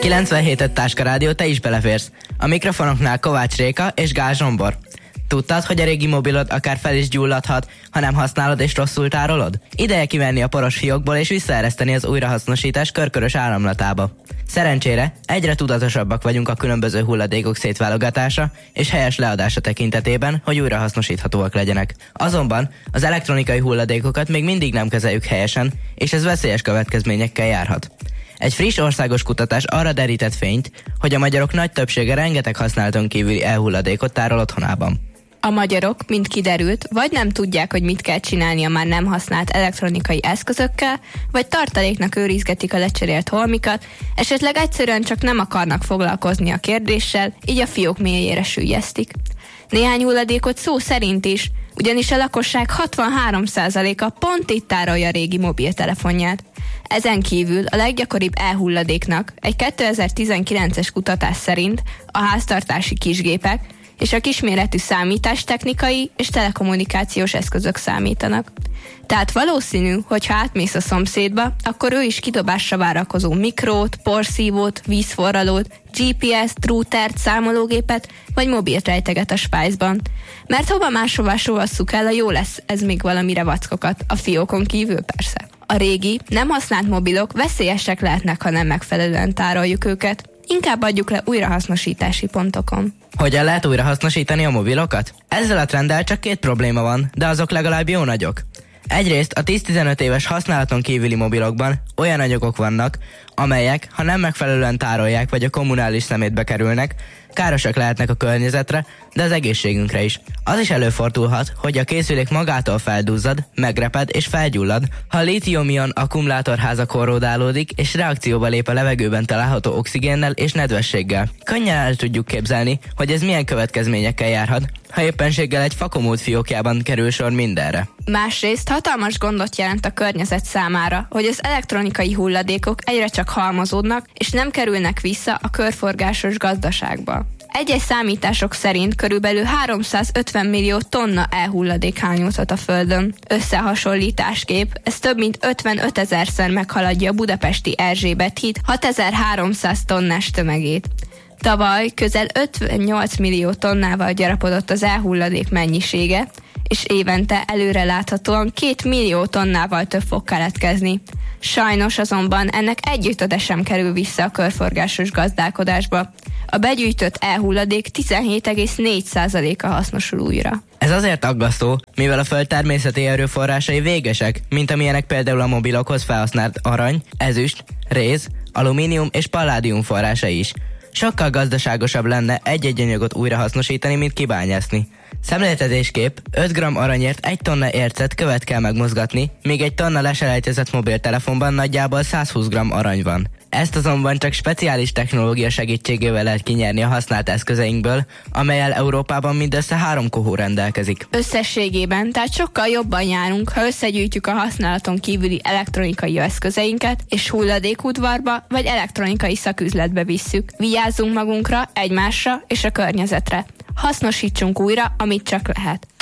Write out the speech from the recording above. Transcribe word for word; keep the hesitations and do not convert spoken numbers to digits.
kilencvenhét Táska Rádió, te is beleférsz. A mikrofonoknál Kovács Réka és Gál Zsombor. Tudtad, hogy a régi mobilod akár fel is gyulladhat, ha nem használod és rosszul tárolod? Ideje kivenni a poros fiókból és visszaereszteni az újrahasznosítás körkörös áramlatába. Szerencsére egyre tudatosabbak vagyunk a különböző hulladékok szétválogatása és helyes leadása tekintetében, hogy újrahasznosíthatóak legyenek. Azonban az elektronikai hulladékokat még mindig nem kezeljük helyesen, és ez veszélyes következményekkel járhat. Egy friss országos kutatás arra derített fényt, hogy a magyarok nagy többsége rengeteg használaton kívüli elhulladékot tárol otthonában. A magyarok, mint kiderült, vagy nem tudják, hogy mit kell csinálni a már nem használt elektronikai eszközökkel, vagy tartaléknak őrizgetik a lecserélt holmikat, esetleg egyszerűen csak nem akarnak foglalkozni a kérdéssel, így a fiók mélyére süllyesztik. Néhány hulladékot szó szerint is, ugyanis a lakosság hatvanhárom százaléka pont itt tárolja a régi mobiltelefonját. Ezen kívül a leggyakoribb elhulladéknak egy kétezer-tizenkilences kutatás szerint a háztartási kisgépek és a kisméretű számítástechnikai és telekommunikációs eszközök számítanak. Tehát valószínű, hogy ha átmész a szomszédba, akkor ő is kidobásra várakozó mikrót, porszívót, vízforralót, gé pé es-t, routert, számológépet vagy mobilt rejteget a spájzban. Mert hova máshová sovasszuk el, a jó lesz ez még valamire vackokat, a fiókon kívül persze. A régi, nem használt mobilok veszélyesek lehetnek, ha nem megfelelően tároljuk őket. Inkább adjuk le újrahasznosítási pontokon. Hogyan lehet újrahasznosítani a mobilokat? Ezzel a trenddel csak két probléma van, de azok legalább jó nagyok. Egyrészt a tíz-tizenöt éves használaton kívüli mobilokban olyan anyagok vannak, amelyek, ha nem megfelelően tárolják vagy a kommunális szemétbe kerülnek, károsak lehetnek a környezetre, de az egészségünkre is. Az is előfordulhat, hogy a készülék magától feldúzzad, megreped és felgyullad, ha a lítium-ion akkumulátorháza korrodálódik és reakcióba lép a levegőben található oxigénnel és nedvességgel. Könnyen el tudjuk képzelni, hogy ez milyen következményekkel járhat, ha éppenséggel egy fakomód fiókjában kerül sor mindenre. Másrészt hatalmas gondot jelent a környezet számára, hogy az elektronikai hulladékok egyre csak halmozódnak, és nem kerülnek vissza a körforgásos gazdaságba. Egyes számítások szerint körülbelül háromszázötven millió tonna elhulladék hányódhat a Földön. Összehasonlításképp ez több mint ötvenötezerszer meghaladja a budapesti Erzsébet híd hatezer-háromszáz tonnás tömegét. Tavaly közel ötvennyolc millió tonnával gyarapodott az elhulladék mennyisége, és évente előreláthatóan két millió tonnával több fog keletkezni. Sajnos azonban ennek együttede sem kerül vissza a körforgásos gazdálkodásba. A begyűjtött elhulladék tizenhét egész négy százaléka hasznosul újra. Ez azért aggasztó, mivel a föld természeti erőforrásai végesek, mint amilyenek például a mobilokhoz felhasznált arany, ezüst, réz, alumínium és palládium forrásai is. Sokkal gazdaságosabb lenne egy-egy anyagot újrahasznosítani, mint kibányászni. Szemléltetésképp öt gramm aranyért egy tonna ércet követ kell megmozgatni, míg egy tonna leselejtezett mobiltelefonban nagyjából százhúsz gramm arany van. Ezt azonban csak speciális technológia segítségével lehet kinyerni a használt eszközeinkből, amellyel Európában mindössze három kohó rendelkezik. Összességében tehát sokkal jobban járunk, ha összegyűjtjük a használaton kívüli elektronikai eszközeinket, és hulladékudvarba vagy elektronikai szaküzletbe visszük. Vigyázzunk magunkra, egymásra és a környezetre. Hasznosítsunk újra, amit csak lehet.